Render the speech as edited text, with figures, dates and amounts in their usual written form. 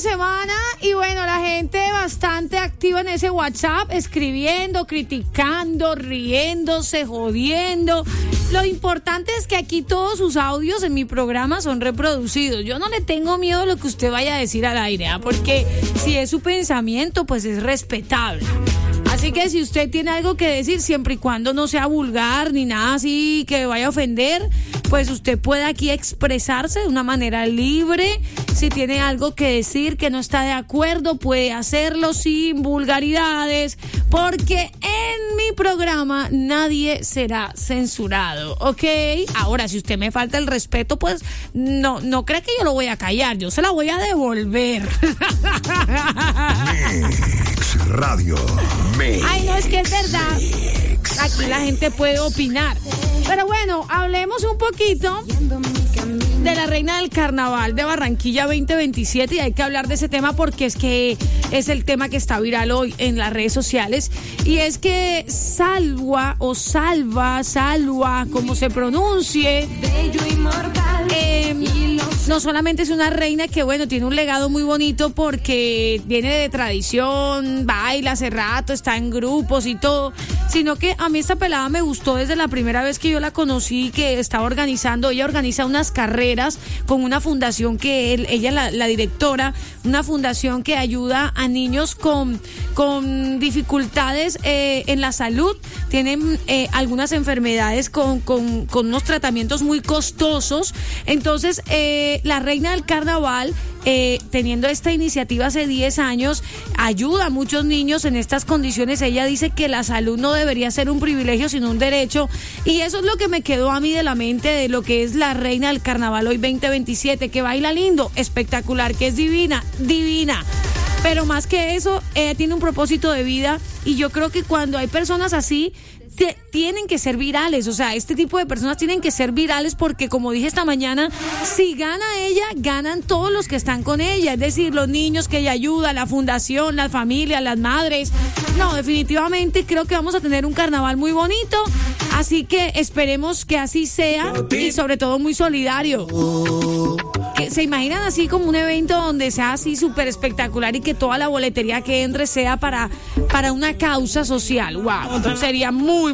semana y bueno, la gente bastante activa en ese WhatsApp, escribiendo, criticando, riéndose, jodiendo. Lo importante es que aquí todos sus audios en mi programa son reproducidos. Yo no le tengo miedo a lo que usted vaya a decir al aire, porque si es su pensamiento, pues es respetable. Así que si usted tiene algo que decir, siempre y cuando no sea vulgar ni nada así que vaya a ofender, pues usted puede aquí expresarse de una manera libre. Si tiene algo que decir que no está de acuerdo, puede hacerlo sin vulgaridades, porque en mi programa nadie será censurado, ¿ok? Ahora, si usted me falta el respeto, pues no cree que yo lo voy a callar, yo se la voy a devolver. Mix Radio. Mix. Ay, no, es que es verdad. Aquí la gente puede opinar. Pero bueno, hablemos un poquito de la reina del carnaval de Barranquilla 2027 y hay que hablar de ese tema porque es que es el tema que está viral hoy en las redes sociales y es que Salva, como se pronuncie, no solamente es una reina que bueno, tiene un legado muy bonito porque viene de tradición, baila hace rato, está en grupos y todo, sino que a mí esta pelada me gustó desde la primera vez que yo la conocí, que estaba organizando, ella organiza unas carreras con una fundación que ella la directora, una fundación que ayuda a niños con dificultades en la salud, tienen algunas enfermedades con unos tratamientos muy costosos. Entonces la reina del carnaval, teniendo esta iniciativa hace 10 años, ayuda a muchos niños en estas condiciones. Ella dice que la salud no debería ser un privilegio sino un derecho, y eso es lo que me quedó a mí de la mente de lo que es la reina del carnaval hoy 2027, que baila lindo, espectacular, que es divina, pero más que eso, tiene un propósito de vida, y yo creo que cuando hay personas así tienen que ser virales, o sea, este tipo de personas tienen que ser virales porque, como dije esta mañana, si gana ella, ganan todos los que están con ella, es decir, los niños que ella ayuda, la fundación, las familias, las madres. No, definitivamente creo que vamos a tener un carnaval muy bonito, así que esperemos que así sea y sobre todo muy solidario. ¿Se imaginan así como un evento donde sea así súper espectacular y que toda la boletería que entre sea para una causa social? ¡Wow! Sería muy